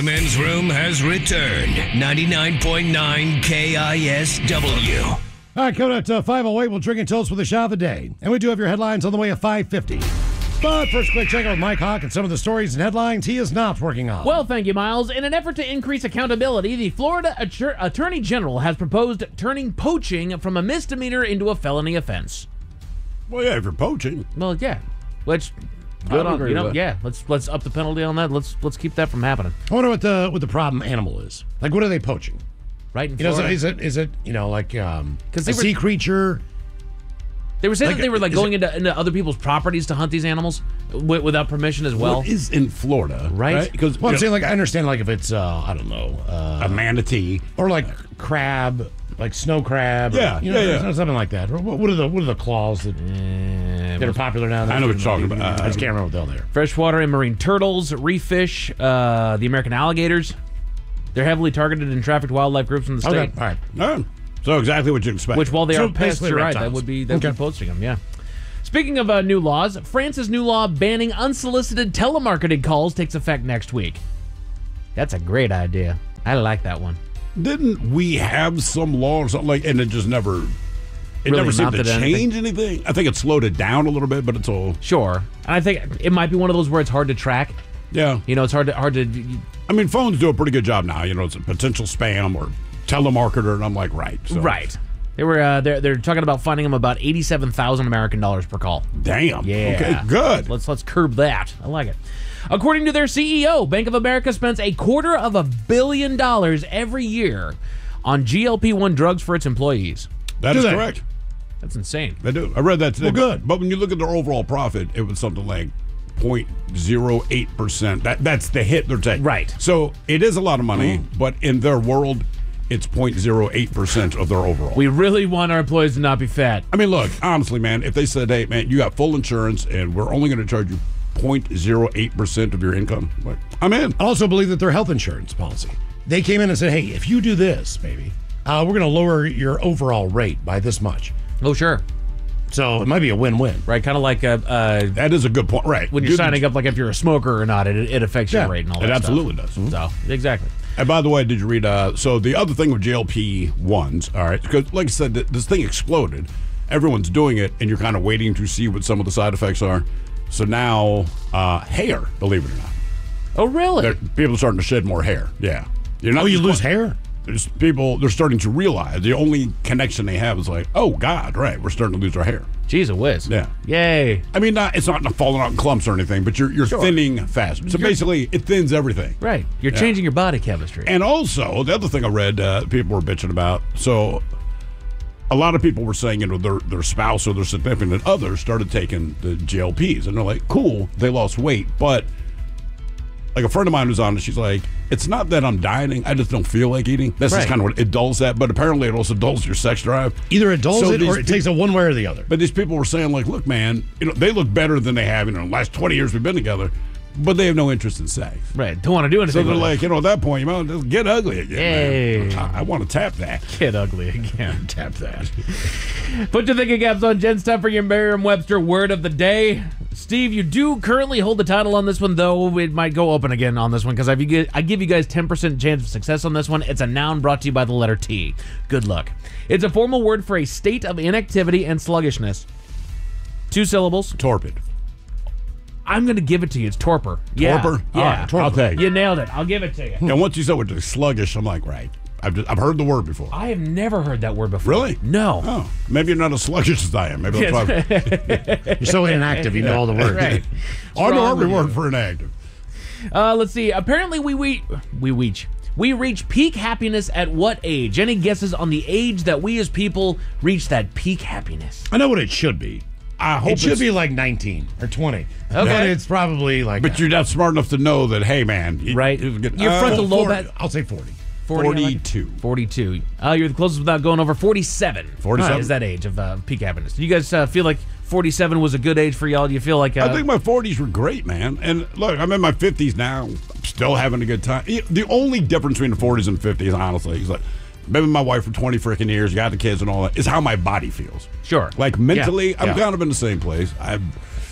The men's room has returned. 99.9 KISW. All right, coming at 5:08, we'll drink and toast with the shot of the day. And we do have your headlines on the way at 5:50. But first, quick check out with Mike Hawk and some of the stories and headlines he is not working on. Well, thank you, Miles. In an effort to increase accountability, the Florida Attorney General has proposed turning poaching from a misdemeanor into a felony offense. Well, yeah, if you're poaching. Well, yeah. Which, good on, yeah. Let's up the penalty on that. Let's keep that from happening. I wonder what the problem animal is. Like, what are they poaching? Right in You know, Florida. is it like a they were- sea creature? They were saying Like, that they were like is going into other people's properties to hunt these animals without permission as well. What is in Florida? Right. Because Well, I'm saying, like, I understand, like, if it's I don't know, a manatee. or like crab, like snow crab. Yeah, or, you know, yeah. something like that. Or what are the claws that are popular now? I know what you're talking about. I just can't remember what they're. Freshwater and marine turtles, reef fish, the American alligators. They're heavily targeted and trafficked wildlife groups in the state. Okay, all right. Oh, so exactly what you expect. Which, while they So are pests, basically you're right, reptiles. that would be Okay. poaching them, yeah. Speaking of new laws, France's new law banning unsolicited telemarketing calls takes effect next week. That's a great idea. I like that one. Didn't we have some law or something like, and it just never, Really never seemed to amounted to change anything? I think it slowed it down a little bit, but it's all, Sure. And I think it might be one of those where it's hard to track. yeah. You know, it's hard to I mean, phones do a pretty good job now. You know, it's a potential spam or telemarketer, and I'm like, right. So. right. They were they're talking about finding them about $87,000 American dollars per call. Damn. Yeah. Okay, good. Let's curb that. I like it. According to their CEO, Bank of America spends $250 million every year on GLP-1 drugs for its employees. That Do is they? correct. That's insane. They do. I read that today. Well, good. But when you look at their overall profit, it was something like 0.08%. That's the hit they're taking. Right. So it is a lot of money, but in their world, it's 0.08% of their overall. We really want our employees to not be fat. I mean, look, honestly, man, if they said, hey, man, you got full insurance and we're only going to charge you 0.08% of your income, like, I'm in. I also believe that their health insurance policy. They came in and said, hey, if you do this, baby, we're going to lower your overall rate by this much. Oh, sure. So it might be a win-win. Right, kind of like That is a good point. Right. when you're signing up, like if you're a smoker or not, it affects your Yeah, rate and all It that absolutely does. stuff. So, exactly. And by the way, did you read? So the other thing with GLP-1s, all right, because like I said, this thing exploded. Everyone's doing it, and you're kind of waiting to see what some of the side effects are. So now, hair, believe it or not, Oh, really? people are starting to shed more hair. Yeah, you're not. Oh, you lose hair? There's people. They're starting to realize the only connection they have is like, oh God, right? We're starting to lose our hair. Jeez, a whiz. Yeah. Yay. I mean, it's not falling out in clumps or anything, but you're thinning faster. So basically, it thins everything. Right. You're changing your body chemistry. And also, the other thing I read, people were bitching about. So, a lot of people were saying, you know, their spouse or their significant other started taking the GLPs, and they're like, "Cool, they lost weight." But like a friend of mine was on it, she's like, "It's not that I'm dieting; I just don't feel like eating." That's just Right. kind of what it dulls that. But apparently, it also dulls your sex drive. Either it dulls So it or these it takes it one way or the other. But these people were saying, like, "Look, man, you know, they look better than they have. You know, in the last 20 years we've been together." But they have no interest in sex. Right. Don't want to do anything. So they're with it. like, you know, at that point, you might just get ugly again. Hey. Man. I want to tap that. Get ugly again. Tap that. Put your thinking caps on, Jen. Time for your Merriam-Webster word of the day. Steve, you do currently hold the title on this one, though it might go open again on this one because I give you guys 10% chance of success on this one. It's a noun brought to you by the letter T. Good luck. It's a formal word for a state of inactivity and sluggishness. 2 syllables. Torpid. I'm going to give it to you. It's torpor. Yeah. Torpor? Yeah. All right, I'll take it. You nailed it. I'll give it to you. And once you said with the sluggish, I'm like, right. I've heard the word before. I have never heard that word before. Really? No. Oh, maybe you're not as sluggish as I am. Maybe that's why. You're so inactive, you know all the words. Right. I know wrong every with word you? for inactive. Let's see. Apparently, we reach peak happiness at what age? Any guesses on the age that we as people reach that peak happiness? I know what it should be. I hope It should it's- be like 19 or 20. Okay. But it's probably like... But you're not smart enough to know that, hey, man. Right. Your Your frontal lobe 40. at I'll say 40. 40, I like it. 42. 42. You're the closest without going over 47. 47? Is that age of peak happiness. Do you guys feel like 47 was a good age for y'all? Do you feel like... I think my 40s were great, man. And look, I'm in my 50s now. I'm still having a good time. The only difference between the 40s and 50s, honestly, is like, been with my wife for 20 freaking years, got the kids and all that, is how my body feels. Sure. Like mentally, Yeah. I'm Yeah. kind of in the same place.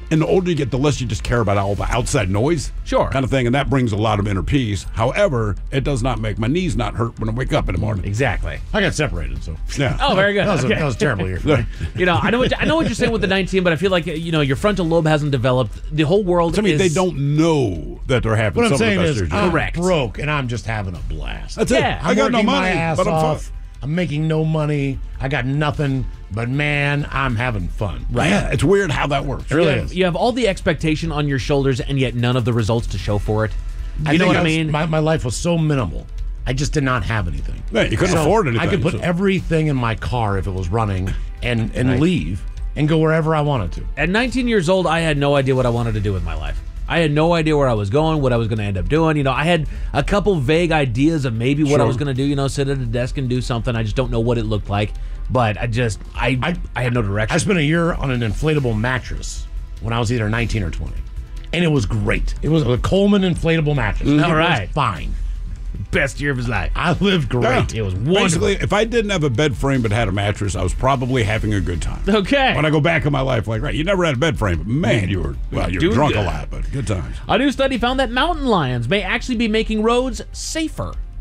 And the older you get, the less you just care about all the outside noise. Sure. Kind of thing. And that brings a lot of inner peace. However, it does not make my knees not hurt when I wake up in the morning. Exactly. I got separated, so. Yeah. Oh, very good. That was, Okay. that was a terrible year for me. I know what you're saying with the 19, but I feel like your frontal lobe hasn't developed. The whole world. I mean, is, they don't know that they're having What I'm some of saying the best is, years. I'm Correct. broke, and I'm just having a blast. That's Yeah. it. I got no working money, my ass but I'm off. fine. I'm making no money. I got nothing, but man, I'm having fun. Right. Yeah, it's weird how that works. It really You have, is. you have all the expectation on your shoulders, and yet none of the results to show for it. You know what I mean? My life was so minimal. I just did not have anything. Yeah, you couldn't So afford anything. I could put so- everything in my car if it was running and leave and go wherever I wanted to. At 19 years old, I had no idea what I wanted to do with my life. I had no idea where I was going, what I was going to end up doing. I had a couple vague ideas of maybe what I was going to do. Sit at a desk and do something. I just don't know what it looked like. But I had no direction. I spent a year on an inflatable mattress when I was either 19 or 20. And it was great. It was a Coleman inflatable mattress. All It was right. fine. Best year of his life. I lived great. Yeah. It was wonderful. Basically, if I didn't have a bed frame but had a mattress, I was probably having a good time. Okay. When I go back in my life, like, right, you never had a bed frame, but man, you were Doing drunk good. a lot, but good times. A new study found that mountain lions may actually be making roads safer.